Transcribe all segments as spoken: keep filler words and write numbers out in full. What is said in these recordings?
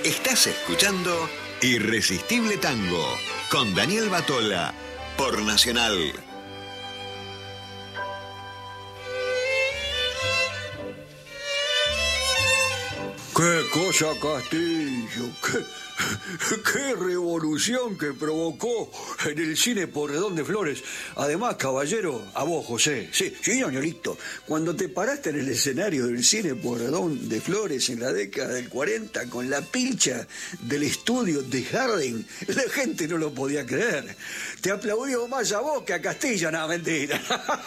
Estás escuchando Irresistible Tango con Daniel Batola por Nacional. ¡Qué cosa, Castillo! ¡Qué, qué revolución que provocó en el cine Porredón de Flores! Además, caballero, a vos, José. Sí, sí, ñoñolito. Cuando te paraste en el escenario del cine Porredón de Flores en la década del cuarenta con la pilcha del estudio de Harding, la gente no lo podía creer. Te aplaudió más a vos que a Castillo. No, mentira.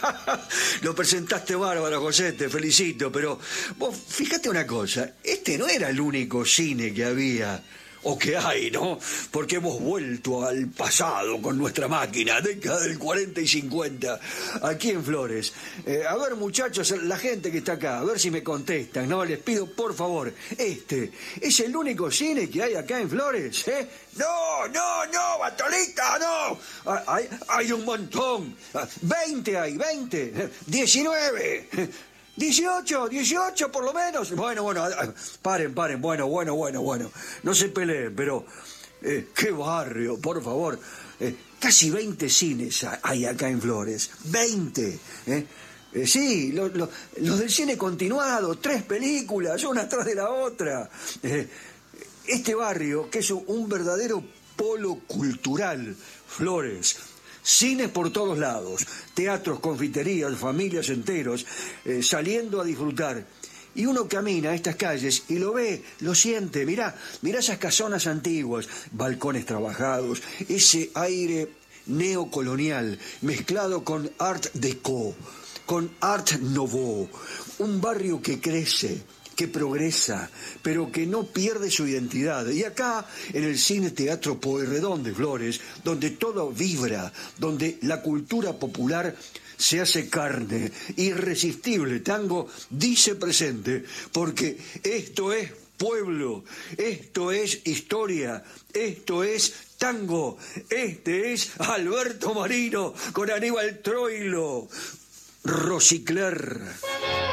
Lo presentaste bárbaro, José, te felicito, pero vos fíjate una cosa, este no era el único cine que había, o que hay, ¿no? Porque hemos vuelto al pasado con nuestra máquina, década del cuarenta y cincuenta, aquí en Flores. Eh, a ver, muchachos, la gente que está acá, a ver si me contestan, ¿no? Les pido, por favor, ¿este es el único cine que hay acá en Flores, eh? No, no, no, Batolita, no. Hay, hay un montón. veinte hay, veinte, diecinueve. dieciocho, dieciocho por lo menos. Bueno, bueno, paren, paren, bueno, bueno, bueno, bueno. No se peleen, pero eh, qué barrio, por favor. Eh, casi veinte cines hay acá en Flores. veinte, ¿eh? Eh, sí, lo, lo, los del cine continuado, tres películas, una atrás de la otra. Eh, este barrio, que es un verdadero polo cultural, Flores. Cines por todos lados, teatros, confiterías, familias enteros, eh, saliendo a disfrutar. Y uno camina a estas calles y lo ve, lo siente, mirá, mirá esas casonas antiguas, balcones trabajados, ese aire neocolonial mezclado con art déco, con art nouveau, un barrio que crece, que progresa, pero que no pierde su identidad. Y acá, en el Cine Teatro Pueyrredón de Flores, donde todo vibra, donde la cultura popular se hace carne, Irresistible Tango dice presente, porque esto es pueblo, esto es historia, esto es tango, este es Alberto Marino con Aníbal Troilo, Rosicler.